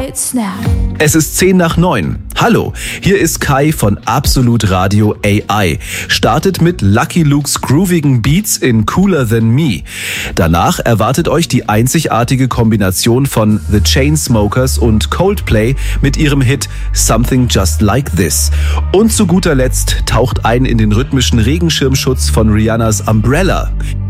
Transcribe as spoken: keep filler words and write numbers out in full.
right snap. Es ist zehn nach neun. Hallo, hier ist Kai von Absolut Radio A I. Startet mit Lucky Lukes groovigen Beats in Cooler Than Me. Danach erwartet euch die einzigartige Kombination von The Chainsmokers und Coldplay mit ihrem Hit Something Just Like This. Und zu guter Letzt taucht ein in den rhythmischen Regenschirmschutz von Rihannas Umbrella.